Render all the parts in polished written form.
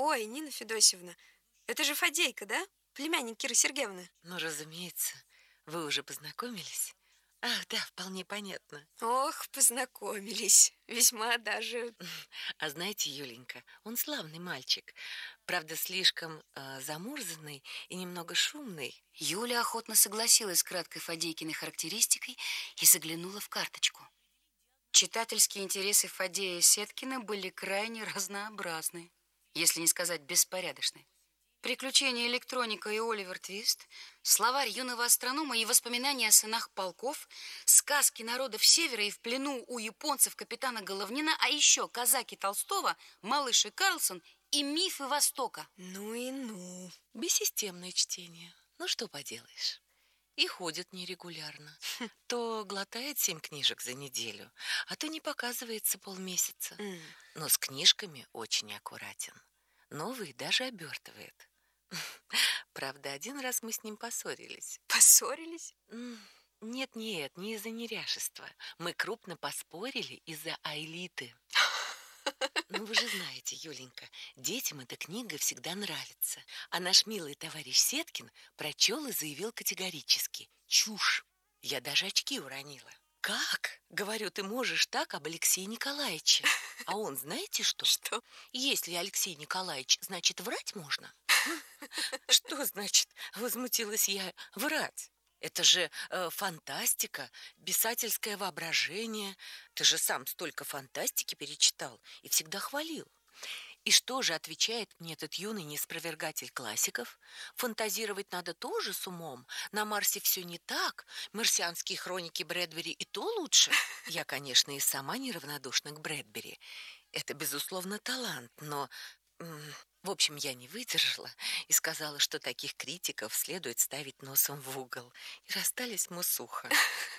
Ой, Нина Федосевна, это же Фадейка, да? Племянник Киры Сергеевны. Ну, разумеется, вы уже познакомились? Ах, да, вполне понятно. Ох, познакомились. Весьма даже... А знаете, Юленька, он славный мальчик. Правда, слишком замурзанный и немного шумный. Юля охотно согласилась с краткой Фадейкиной характеристикой и заглянула в карточку. Читательские интересы Фадея Сеткина были крайне разнообразны, если не сказать беспорядочны. «Приключения электроника» и «Оливер Твист», словарь юного астронома и воспоминания о сынах полков, сказки народов Севера и в плену у японцев капитана Головнина, а еще казаки Толстого, малыш и Карлсон и мифы Востока. Ну и ну. Бессистемное чтение. Ну, что поделаешь. И ходит нерегулярно. То глотает 7 книжек за неделю, а то не показывается полмесяца. Но с книжками очень аккуратен. Новые даже обертывает. Правда, один раз мы с ним поссорились. Поссорились? Нет, не из-за неряшества. Мы крупно поспорили из-за Аэлиты. Ну, вы же знаете, Юленька, детям эта книга всегда нравится. А наш милый товарищ Сеткин прочел и заявил категорически: чушь. Я даже очки уронила. Как? Говорю, ты можешь так об Алексее Николаевиче? А он, знаете что? Что? Если Алексей Николаевич, значит, врать можно? Что значит, возмутилась я, врать? Это же фантастика, писательское воображение. Ты же сам столько фантастики перечитал и всегда хвалил. И что же отвечает мне этот юный неспровергатель классиков? Фантазировать надо тоже с умом. На Марсе все не так. Марсианские хроники Брэдбери и то лучше. Я, конечно, и сама неравнодушна к Брэдбери. Это, безусловно, талант, но... В общем, я не выдержала и сказала, что таких критиков следует ставить носом в угол. И расстались мы сухо.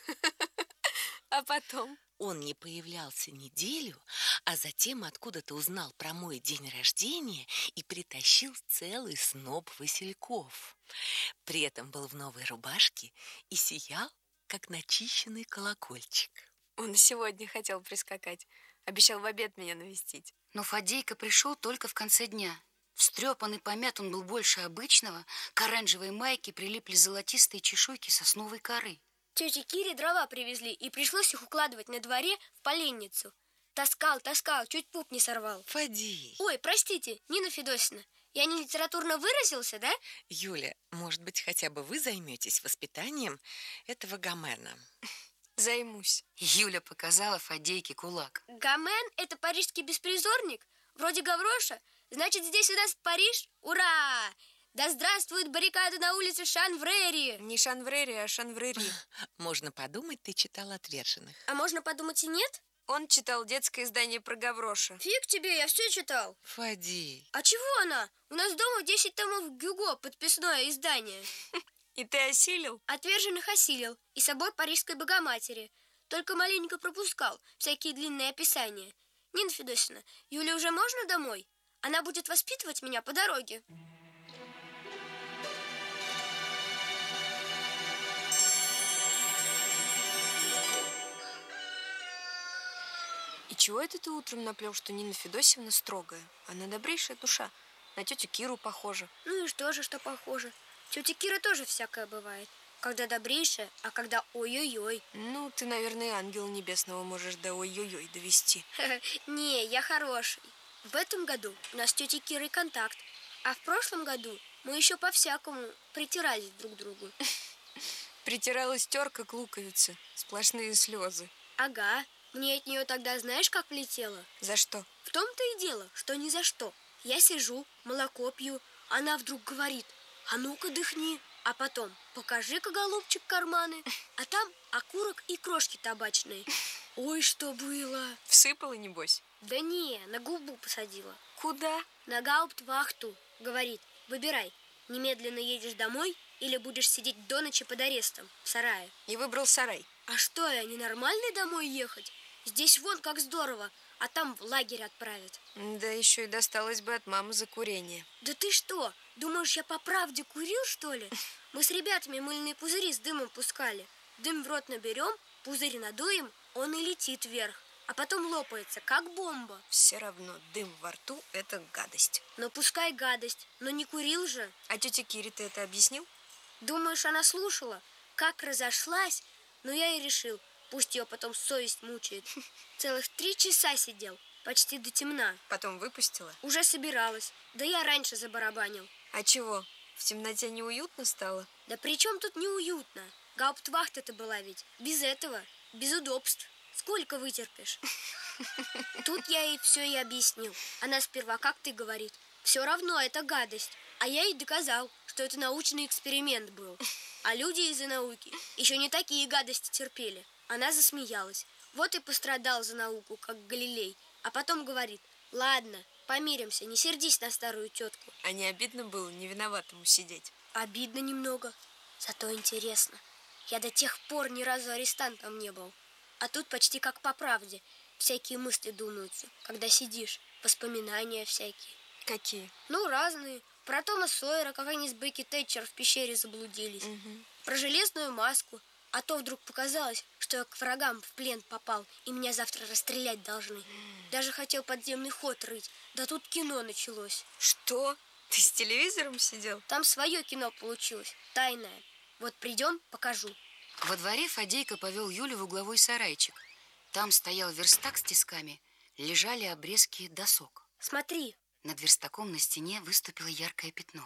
А потом? Он не появлялся неделю, а затем откуда-то узнал про мой день рождения и притащил целый сноп васильков. При этом был в новой рубашке и сиял, как начищенный колокольчик. Он сегодня хотел прискакать. Обещал в обед меня навестить. Но Фадейка пришел только в конце дня. Встрепан и помят он был больше обычного. К оранжевой майке прилипли золотистые чешуйки сосновой коры. Тете Кире дрова привезли, и пришлось их укладывать на дворе в поленницу. Таскал, чуть пуп не сорвал. Фадей! Ой, простите, Нина Федосевна, я не литературно выразился, да? Юля, может быть, хотя бы вы займетесь воспитанием этого Гомена? Займусь. Юля показала Фадейке кулак. Гомен – это парижский беспризорник, вроде Гавроша. Значит, здесь у нас Париж? Ура! Да здравствует баррикада на улице Шанврери! Не Шанврери, а Шанврери. Можно подумать, ты читал «Отверженных». А можно подумать и нет? Он читал детское издание про Гавроша. Фиг тебе, я все читал. Фадей! А чего она? У нас дома 10 томов Гюго, подписное издание. И ты осилил? «Отверженных» осилил, и собор Парижской Богоматери. Только маленько пропускал всякие длинные описания. Нина Федосевна, Юле уже можно домой? Она будет воспитывать меня по дороге. И чего это ты утром наплел, что Нина Федосевна строгая? Она добрейшая душа. На тетю Киру похожа. Ну и что же, что похоже? Тетя Кира тоже всякое бывает. Когда добрейшая, а когда ой-ой-ой. Ну, ты, наверное, ангела небесного можешь до ой-ой-ой довести. Не, я хороший. В этом году у нас с тетей Кирой контакт. А в прошлом году мы еще по-всякому притирались друг к другу. Притиралась терка к луковице. Сплошные слезы. Ага. Мне от нее тогда знаешь, как влетело? За что? В том-то и дело, что ни за что. Я сижу, молоко пью. Она вдруг говорит: а ну-ка дыхни. А потом: покажи-ка, голубчик, карманы. А там окурок и крошки табачные. Ой, что было. Всыпала, небось? Да не, на губу посадила. Куда? На гауптвахту. Говорит: выбирай, немедленно едешь домой или будешь сидеть до ночи под арестом в сарае. И выбрал сарай. А что, я ненормальный домой ехать? Здесь вон как здорово, а там в лагерь отправят. Да еще и досталось бы от мамы за курение. Да ты что, думаешь, я по правде курил, что ли? Мы с ребятами мыльные пузыри с дымом пускали. Дым в рот наберем, пузырь надуем, он и летит вверх. а потом лопается, как бомба. Все равно дым во рту – это гадость. Но пускай гадость, но не курил же. А тете Кире ты это объяснил? Думаешь, она слушала? Как разошлась? Но я и решил, пусть ее потом совесть мучает. Целых 3 часа сидел, почти до темна. Потом выпустила? Уже собиралась, да я раньше забарабанил. А чего? В темноте неуютно стало? Да при чем тут неуютно? Гауптвахта-то была ведь. Без этого, без удобств. Сколько вытерпишь? Тут я ей все и объяснил. Она сперва, как ты, говорит, все равно это гадость. А я ей доказал, что это научный эксперимент был. А люди из-за науки еще не такие гадости терпели. Она засмеялась. Вот и пострадал за науку, как Галилей. А потом говорит: ладно, помиримся, не сердись на старую тетку. А не обидно было не виноватому сидеть? Обидно немного, зато интересно. Я до тех пор ни разу арестантом не был. А тут почти как по правде. Всякие мысли думаются, когда сидишь. Воспоминания всякие. Какие? Ну, разные. Про Тома Сойера, как они с Бекки Тэтчер в пещере заблудились. Про железную маску. А то вдруг показалось, что я к врагам в плен попал, и меня завтра расстрелять должны. Даже хотел подземный ход рыть. Да тут кино началось. Что? Ты с телевизором сидел? Там свое кино получилось, тайное. Вот придем, покажу. Во дворе Фадейка повел Юлю в угловой сарайчик. Там стоял верстак с тисками, лежали обрезки досок. Смотри. Над верстаком на стене выступило яркое пятно.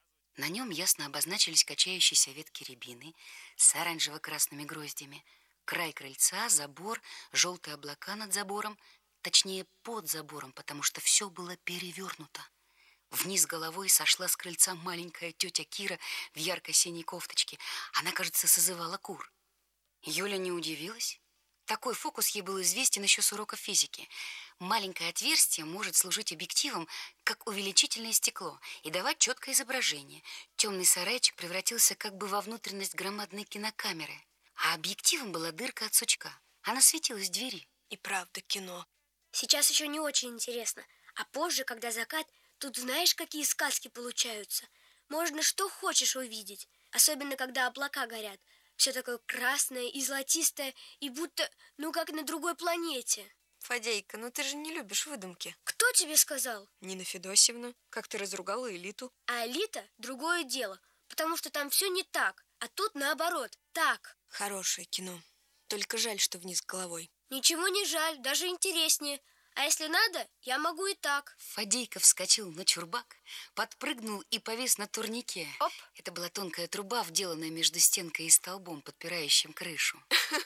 На нем ясно обозначились качающиеся ветки рябины с оранжево-красными гроздями, край крыльца, забор, желтые облака над забором, точнее, под забором, потому что все было перевернуто. Вниз головой сошла с крыльца маленькая тетя Кира в ярко-синей кофточке. Она, кажется, созывала кур. Юля не удивилась. Такой фокус ей был известен еще с уроков физики. Маленькое отверстие может служить объективом, как увеличительное стекло, и давать четкое изображение. Темный сарайчик превратился как бы во внутренность громадной кинокамеры. А объективом была дырка от сучка. Она светилась в двери. И правда кино. Сейчас еще не очень интересно. А позже, когда закат, тут знаешь, какие сказки получаются. Можно что хочешь увидеть. Особенно, когда облака горят. Все такое красное и золотистое, и будто, ну, как на другой планете. Фадейка, ну ты же не любишь выдумки. Кто тебе сказал? Нина Федосьевна, как ты разругала элиту. А элита – другое дело, потому что там все не так, а тут наоборот, так. Хорошее кино. Только жаль, что вниз головой. Ничего не жаль, даже интереснее. А если надо, я могу и так. Фадейка вскочил на чурбак, подпрыгнул и повис на турнике. Оп. Это была тонкая труба, вделанная между стенкой и столбом, подпирающим крышу.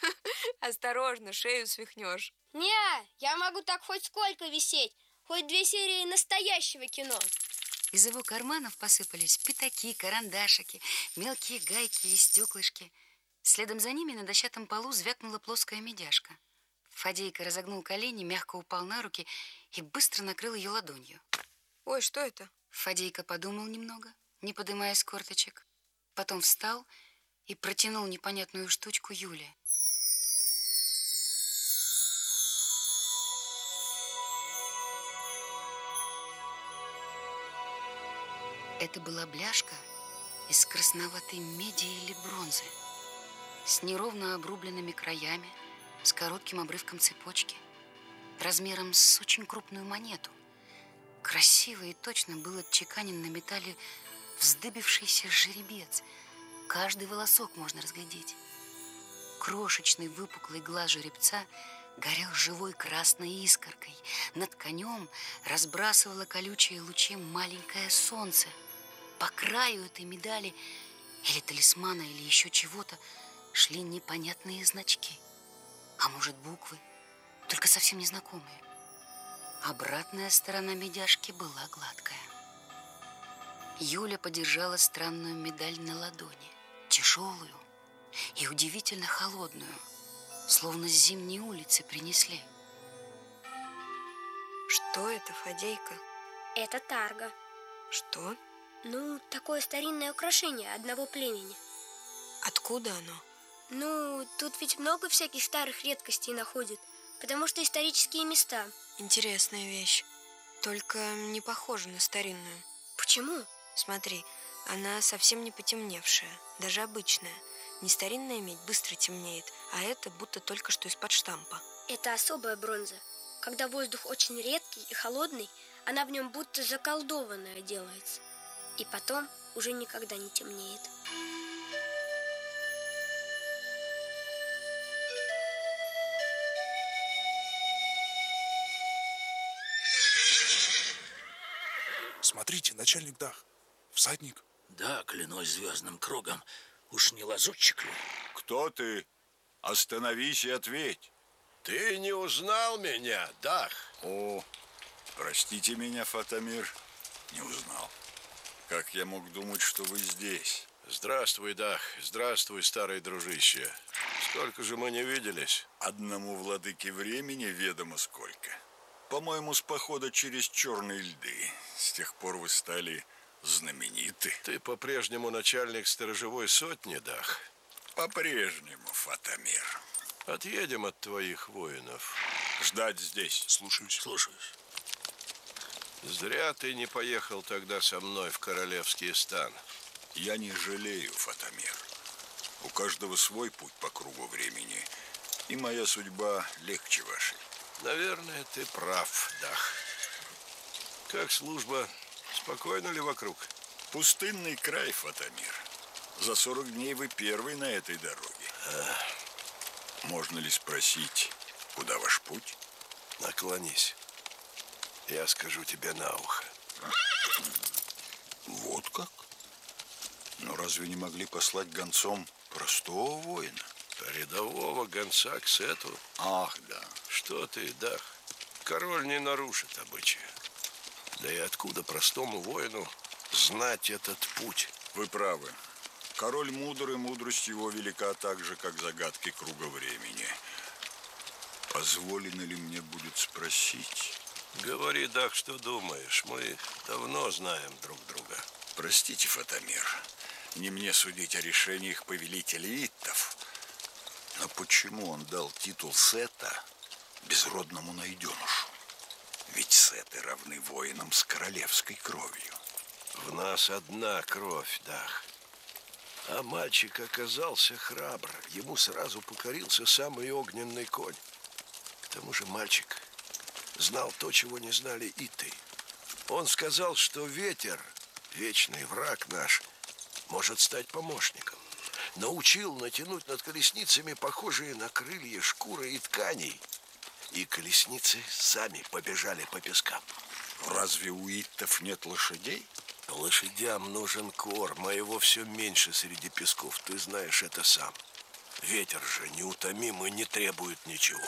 Осторожно, шею свихнешь. Не, я могу так хоть сколько висеть, хоть 2 серии настоящего кино. Из его карманов посыпались пятаки, карандашики, мелкие гайки и стеклышки. Следом за ними на дощатом полу звякнула плоская медяшка. Фадейка разогнул колени, мягко упал на руки и быстро накрыл ее ладонью. Ой, что это? Фадейка подумал немного, не подымая с корточек. Потом встал и протянул непонятную штучку Юле. Это была бляшка из красноватой меди или бронзы, с неровно обрубленными краями, с коротким обрывком цепочки, размером с очень крупную монету. Красиво и точно был отчеканен на металле вздыбившийся жеребец. Каждый волосок можно разглядеть. Крошечный выпуклый глаз жеребца горел живой красной искоркой. Над конем разбрасывало колючие лучи маленькое солнце. По краю этой медали или талисмана, или еще чего-то шли непонятные значки. А может, буквы, только совсем незнакомые. Обратная сторона медяшки была гладкая. Юля подержала странную медаль на ладони, тяжелую и удивительно холодную, словно с зимней улицы принесли. Что это, Фадейка? Это тарга. Что? Ну, такое старинное украшение одного племени. Откуда оно? Ну, тут ведь много всяких старых редкостей находят, потому что исторические места. Интересная вещь. Только не похожа на старинную. Почему? Смотри, она совсем не потемневшая, даже обычная. Не старинная медь быстро темнеет, а это будто только что из-под штампа. Это особая бронза. Когда воздух очень редкий и холодный, она в нем будто заколдованная делается. И потом уже никогда не темнеет. Смотрите, начальник Дах. Всадник. Да, клянусь звездным кругом. Уж не лазутчик ли? Кто ты? Остановись и ответь. Ты не узнал меня, Дах? О, простите меня, Фатамир, не узнал. Как я мог думать, что вы здесь? Здравствуй, Дах. Здравствуй, старый дружище. Сколько же мы не виделись? Одному владыке времени ведомо сколько. По-моему, с похода через черные льды. С тех пор вы стали знамениты. Ты по-прежнему начальник сторожевой сотни, Дах? По-прежнему, Фатамир. Отъедем от твоих воинов. Ждать здесь. Слушаюсь. Слушаюсь. Зря ты не поехал тогда со мной в королевский стан. Я не жалею, Фатамир. У каждого свой путь по кругу времени. И моя судьба легче вашей. Наверное, ты прав, Дах. Как служба? Спокойно ли вокруг? Пустынный край, Фатамир. За 40 дней вы первый на этой дороге. Можно ли спросить, куда ваш путь? Наклонись. Я скажу тебе на ухо. Вот как? Но разве не могли послать гонцом простого воина? Рядового гонца к Сету. Ах, да. Что ты, Дах? Король не нарушит обычая. Да и откуда простому воину знать этот путь? Вы правы. Король мудр, и мудрость его велика так же, как загадки круга времени. Позволено ли мне будет спросить? Говори, Дах, что думаешь. Мы давно знаем друг друга. Простите, Фатамир, не мне судить о решениях повелителя Иттов. Но почему он дал титул Сета безродному найденышу? Ведь Сеты равны воинам с королевской кровью. В нас одна кровь, Дах. А мальчик оказался храбр. Ему сразу покорился самый огненный конь. К тому же мальчик знал то, чего не знали и ты. Он сказал, что ветер, вечный враг наш, может стать помощником. Научил натянуть над колесницами похожие на крылья шкуры и тканей. И колесницы сами побежали по пескам. Разве у Иттов нет лошадей? Лошадям нужен корм, а его все меньше среди песков. Ты знаешь это сам. Ветер же неутомим и не требует ничего.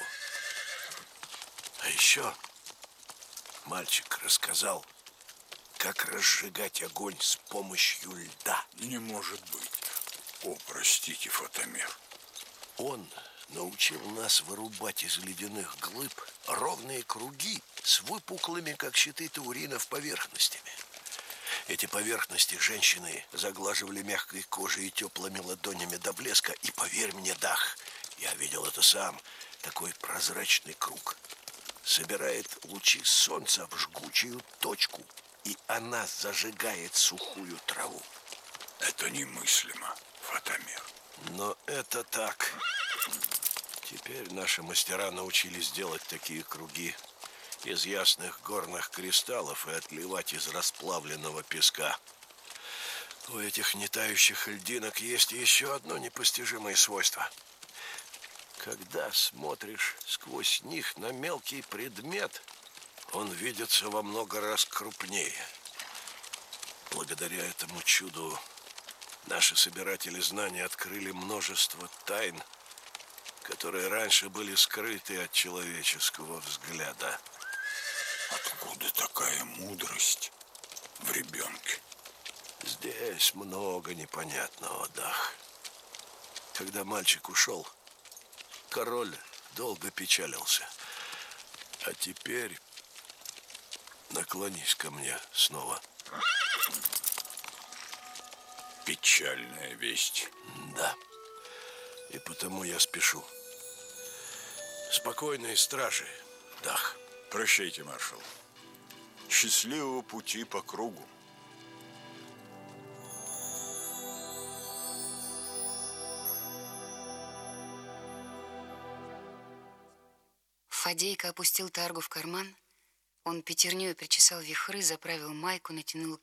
А еще мальчик рассказал, как разжигать огонь с помощью льда. Не может быть. О, простите, Фатамир. Он научил нас вырубать из ледяных глыб ровные круги с выпуклыми, как щиты тауринов, поверхностями. Эти поверхности женщины заглаживали мягкой кожей и теплыми ладонями до блеска. И поверь мне, Дах, я видел это сам, такой прозрачный круг собирает лучи солнца в жгучую точку, и она зажигает сухую траву. Это немыслимо, Фатамир. Но это так. Теперь наши мастера научились делать такие круги из ясных горных кристаллов и отливать из расплавленного песка. У этих нетающих льдинок есть еще одно непостижимое свойство. Когда смотришь сквозь них на мелкий предмет, он видится во много раз крупнее. Благодаря этому чуду наши собиратели знаний открыли множество тайн, которые раньше были скрыты от человеческого взгляда. Откуда такая мудрость в ребенке? Здесь много непонятного, Дах. Когда мальчик ушел, король долго печалился. А теперь наклонись ко мне снова. Печальная весть. Да. И потому я спешу. Спокойной стражи, Дах. Прощайте, маршал. Счастливого пути по кругу. Фадейка опустил таргу в карман. Он пятерней причесал вихры, заправил майку, натянул